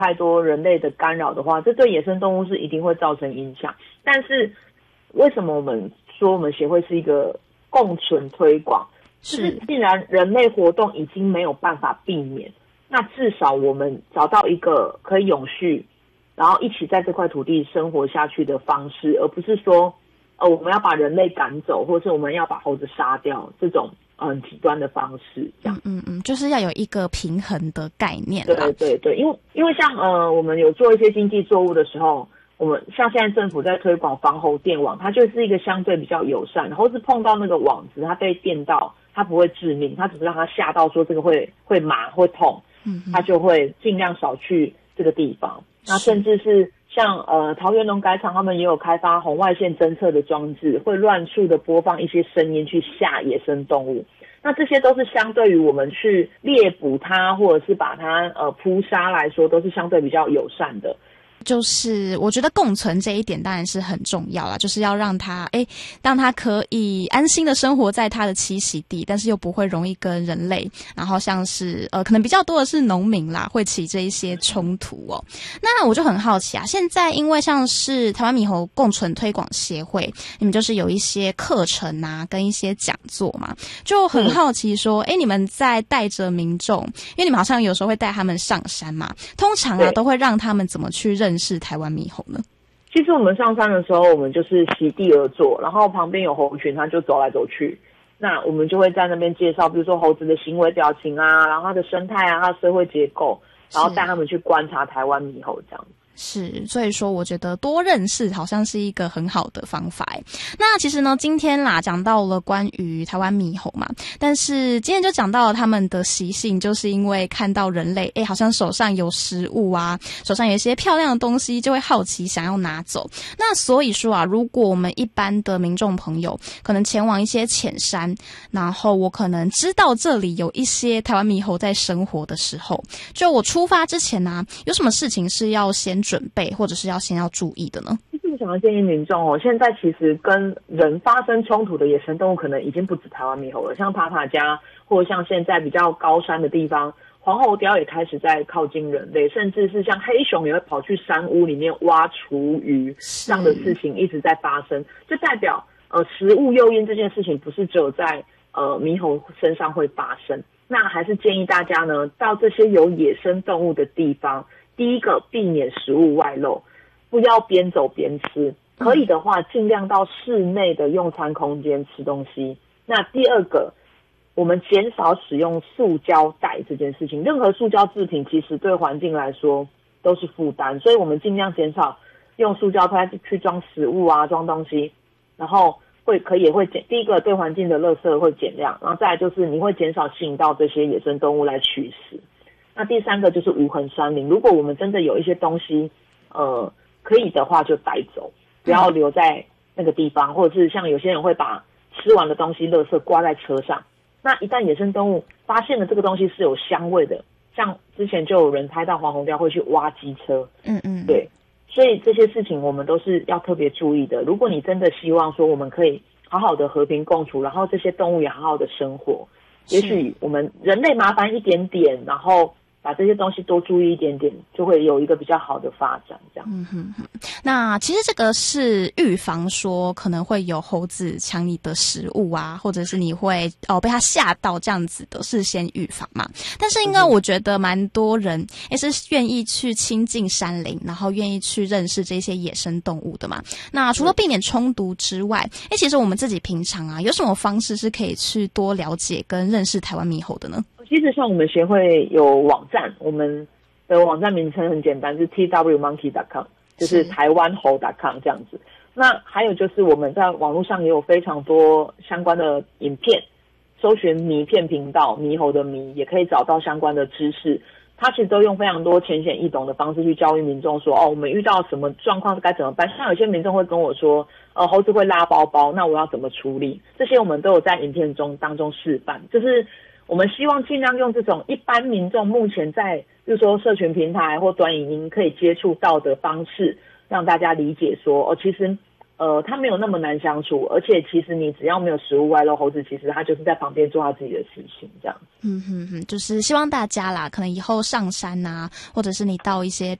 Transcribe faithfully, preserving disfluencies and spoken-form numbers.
太多人类的干扰的话，这对野生动物是一定会造成影响。但是为什么我们说我们协会是一个共存推广？是既然人类活动已经没有办法避免，那至少我们找到一个可以永续，然后一起在这块土地生活下去的方式，而不是说呃我们要把人类赶走，或是我们要把猴子杀掉这种很极端的方式，这样。 嗯嗯，就是要有一个平衡的概念啦。 对对对，因为因为像呃，我们有做一些经济作物的时候，我们像现在政府在推广防猴电网，它就是一个相对比较友善，猴子碰到那个网子，它被电到，它不会致命，它只是让它吓到，说这个会会麻会痛，嗯，它就会尽量少去这个地方。那甚至是像呃桃园农改场，他们也有开发红外线侦测的装置，会乱数的播放一些声音去吓野生动物。那这些都是相对于我们去猎捕它或者是把它呃扑杀来说，都是相对比较友善的。 就是我觉得共存这一点当然是很重要啦，就是要让它诶让它可以安心的生活在它的栖息地，但是又不会容易跟人类，然后像是呃可能比较多的是农民啦，会起这一些冲突哦。那我就很好奇啊，现在因为像是台湾猕猴共存推广协会，你们就是有一些课程啊跟一些讲座嘛，就很好奇说诶、嗯、你们在带着民众，因为你们好像有时候会带他们上山嘛，通常啊都会让他们怎么去认识认识台湾猕猴呢？ 其实我们上山的时候，我们就是席地而坐，然后旁边有猴群，它就走来走去。那我们就会在那边介绍，比如说猴子的行为表情啊，然后它的生态啊，它的社会结构，然后带他们去观察台湾猕猴这样。 是，所以说我觉得多认识好像是一个很好的方法。那其实呢，今天啦讲到了关于台湾猕猴嘛，但是今天就讲到了他们的习性，就是因为看到人类诶好像手上有食物啊，手上有一些漂亮的东西，就会好奇想要拿走。那所以说啊，如果我们一般的民众朋友可能前往一些浅山，然后我可能知道这里有一些台湾猕猴在生活的时候，就我出发之前啊，有什么事情是要先准备或者是要先要注意的呢？ 其实我想要建议民众哦，现在其实跟人发生冲突的野生动物可能已经不止台湾猕猴了，像塔塔加或者像现在比较高山的地方，黄喉貂也开始在靠近人类，甚至是像黑熊也会跑去山屋里面挖厨余，这样的事情一直在发生，就代表呃食物诱因这件事情不是只有在呃猕猴身上会发生。那还是建议大家呢，到这些有野生动物的地方，第一个避免食物外漏，不要边走边吃，可以的话尽量到室内的用餐空间吃东西。那第二个，我们减少使用塑胶袋这件事情，任何塑胶制品其实对环境来说都是负担，所以我们尽量减少用塑胶袋去装食物啊，装东西，然后会可以也会减，第一个对环境的垃圾会减量，然后再来就是你会减少吸引到这些野生动物来取食。那第三个就是无痕山林，如果我们真的有一些东西呃可以的话就带走，不要留在那个地方，或者是像有些人会把吃完的东西垃圾挂在车上，那一旦野生动物发现了这个东西是有香味的，像之前就有人拍到黄喉貂会去挖机车，嗯嗯，对，所以这些事情我们都是要特别注意的。如果你真的希望说我们可以好好的和平共处，然后这些动物也好好的生活，也许我们人类麻烦一点点，然后把这些东西多注意一点点，就会有一个比较好的发展这样。 嗯哼哼，那其实这个是预防说可能会有猴子抢你的食物啊，或者是你会哦被它吓到这样子的，事先预防嘛。但是因为我觉得蛮多人也是愿意去亲近山林，然后愿意去认识这些野生动物的嘛。那除了避免冲突之外，诶其实我们自己平常啊有什么方式是可以去多了解跟认识台湾猕猴的呢？ 其实像我们协会有网站，我们的网站名称很简单，是 t w monkey dot com， 就是台湾猴 .com 这样子。那还有就是我们在网络上也有非常多相关的影片，搜寻迷片频道，猕猴的迷也可以找到相关的知识。他其实都用非常多浅显易懂的方式去教育民众说，哦，我们遇到什么状况该怎么办。像有些民众会跟我说，呃，猴子会拉包包，那我要怎么处理？这些我们都有在影片中当中示范，就是我们希望尽量用这种一般民众目前在比如说社群平台或短影音可以接触到的方式，让大家理解说，哦，其实呃，它没有那么难相处，而且其实你只要没有食物外露，猴子其实它就是在旁边做它自己的事情，这样。 嗯哼哼，就是希望大家啦，可能以后上山啊，或者是你到一些